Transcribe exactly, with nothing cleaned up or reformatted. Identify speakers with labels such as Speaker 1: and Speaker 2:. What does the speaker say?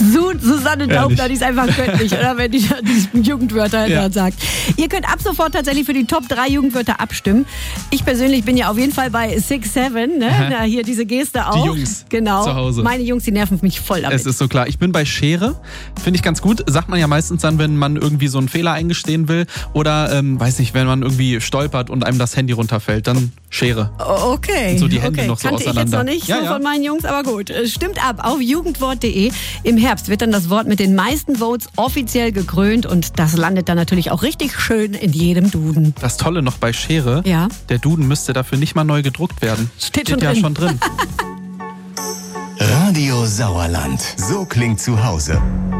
Speaker 1: Su- Susanne Daubner, die ist einfach göttlich, oder? Wenn die, die Jugendwörter ja. sagt. Ihr könnt ab sofort tatsächlich für die Top drei Jugendwörter abstimmen. Ich persönlich bin ja auf jeden Fall bei six seven, ne? Na, hier diese Geste auch.
Speaker 2: Die Jungs
Speaker 1: genau.
Speaker 2: zu Hause.
Speaker 1: Meine Jungs, die nerven mich voll damit.
Speaker 2: Es ist so klar. Ich bin bei Schere. Finde ich ganz gut. Sagt man ja meistens dann, wenn man irgendwie so einen Fehler eingestehen will. Oder, ähm, weiß nicht, wenn man irgendwie stolpert und einem das Handy runterfällt. Dann Schere.
Speaker 1: Okay.
Speaker 2: Und so die Hände
Speaker 1: okay.
Speaker 2: noch so
Speaker 1: Kannte
Speaker 2: auseinander.
Speaker 1: ich jetzt noch nicht
Speaker 2: ja,
Speaker 1: so
Speaker 2: ja.
Speaker 1: von meinen Jungs, aber gut. Stimmt ab auf jugendwort punkt de. Im Herbst wird dann das Wort mit den meisten Votes offiziell gekrönt und das landet dann natürlich auch richtig schön in jedem Duden.
Speaker 2: Das Tolle noch bei Schere,
Speaker 1: ja.
Speaker 2: der Duden müsste dafür nicht mal neu gedruckt werden.
Speaker 1: Steht,
Speaker 2: Steht
Speaker 1: schon
Speaker 2: ja
Speaker 1: drin.
Speaker 2: schon drin.
Speaker 3: Radio Sauerland. So klingt zu Hause.